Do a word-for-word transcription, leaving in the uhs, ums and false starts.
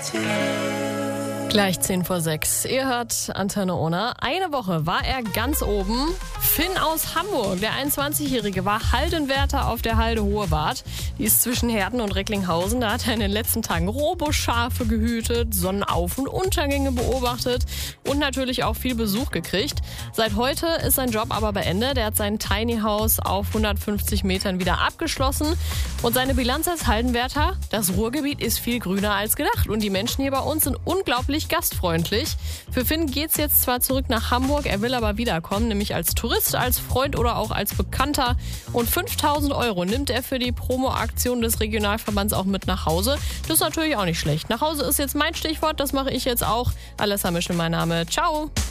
Gleich zehn vor sechs. Ihr hört Antenne Ohne. Eine Woche war er ganz oben. Finn aus Hamburg, der einundzwanzigjährige, war Haldenwärter auf der Halde Hohewart. Die ist zwischen Herten und Recklinghausen. Da hat er in den letzten Tagen Roboschafe gehütet, Sonnenauf- und Untergänge beobachtet und natürlich auch viel Besuch gekriegt. Seit heute ist sein Job aber beendet. Er hat sein Tiny House auf hundertfünfzig Metern wieder abgeschlossen. Und seine Bilanz als Haldenwärter: Das Ruhrgebiet ist viel grüner als gedacht. Und die Menschen hier bei uns sind unglaublich gastfreundlich. Für Finn geht's jetzt zwar zurück nach Hamburg, er will aber wiederkommen, nämlich als Tourist, als Freund oder auch als Bekannter. Und fünftausend Euro nimmt er für die Promo-Aktion des Regionalverbands auch mit nach Hause. Das ist natürlich auch nicht schlecht. Nach Hause ist jetzt mein Stichwort, das mache ich jetzt auch. Alessa Mischel mein Name. Ciao!